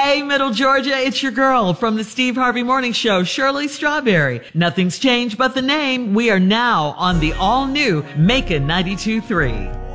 Hey, Middle Georgia, it's your girl from the Steve Harvey Morning Show, Shirley Strawberry. Nothing's changed but the name. We are now on the all-new Macon 92.3.